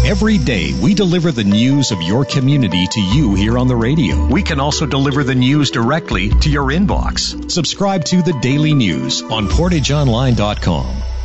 Every day, we deliver the news of your community to you here on the radio. We can also deliver the news directly to your inbox. Subscribe to the Daily News on PortageOnline.com.